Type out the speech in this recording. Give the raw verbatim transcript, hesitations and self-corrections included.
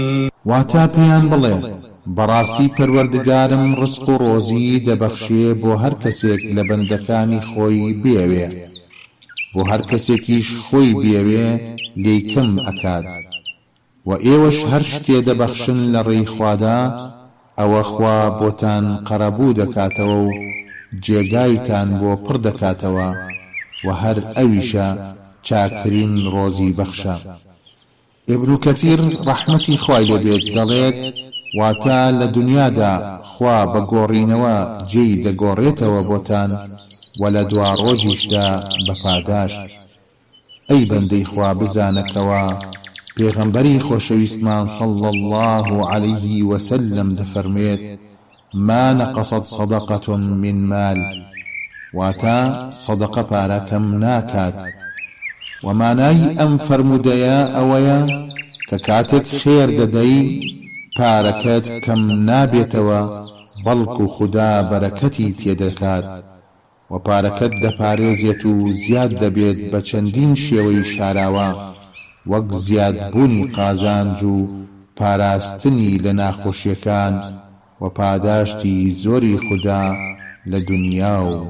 واتا پێیان بڵێ بەڕاستی پەروەردگارم ڕزق و ڕۆزی دەبەخشێ بۆ هەر کەسێک لە بەندەکانی خۆی بێوێ، بۆ هەر کەسێکیش خۆی بێوێ لێی کەم ئەکات، و ئێوەش هەر شتێ دەبەخشن لە ڕێی خوادا، ئەوە خوا بۆتان قەرەبوو دەکاتەوە و جێگایتان بۆ پڕ دەکاتەوە، و هەر ئەویشە چاکترین ڕۆزی بەخشە. ئیبن کەثیر ڕەحمەتی خوای لێبێت دەڵێت واتە لە دنیادا خوا بەگۆڕینەوە جێی دەگۆڕێتەوە بۆتان و لە دوا ڕۆژیشدا بە پاداشت. ئەی بەندەی خوا بزانەکەوە پێغەمبەری خۆشەویستمان صلی الله عليه وسلم دەفەرمێت ما نقصت صدقة من مال، واتا صدقة پارە کەم ناکات. ومانای ئەم فەرمودەیە ئەوەیە کە کاتێک خێر دەدەی پارەکەت کەم نابێتەوە، بەڵکو خوددا بەرەکەتی تێدەکات و پارەکەت دەپارێزێت و زیاد دەبێت بە چەندین شێوەی شاراوە، وەک زیادبوونی قازانج و پاراستنی لە ناخۆشیەکان و پاداشتی زۆری خوددا لە دنیا و